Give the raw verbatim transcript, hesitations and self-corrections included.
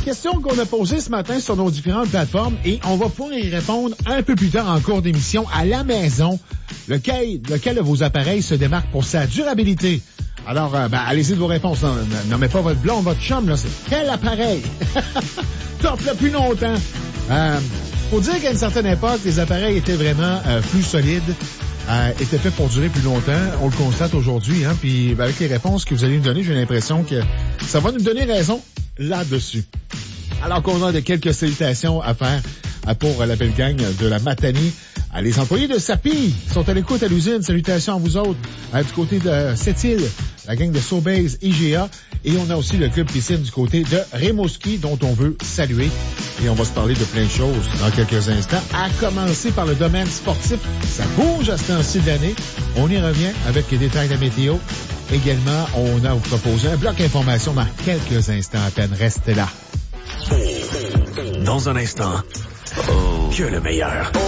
question qu'on a posée ce matin sur nos différentes plateformes et on va pouvoir y répondre un peu plus tard en cours d'émission. À la maison, lequel, lequel de vos appareils se démarque pour sa durabilité? Alors, euh, ben, allez-y de vos réponses. Non, nommez pas votre blond, votre chum, là. C'est quel appareil top le plus longtemps? Euh, faut dire qu'à une certaine époque, les appareils étaient vraiment euh, plus solides, euh, étaient faits pour durer plus longtemps. On le constate aujourd'hui, hein. Puis ben, avec les réponses que vous allez nous donner, j'ai l'impression que ça va nous donner raison là-dessus. Alors qu'on a de quelques salutations à faire pour la belle gang de la Matanie. Les employés de Sapi sont à l'écoute à l'usine. Salutations à vous autres. Du côté de Sept-Îles, la gang de Sobeys I G A. Et on a aussi le club piscine du côté de Rimouski, dont on veut saluer. Et on va se parler de plein de choses dans quelques instants. À commencer par le domaine sportif. Ça bouge à ce temps-ci de l'année. On y revient avec les détails de la météo. Également, on a à vous proposer un bloc information dans quelques instants à peine. Restez là. Dans un instant, oh, que le meilleur.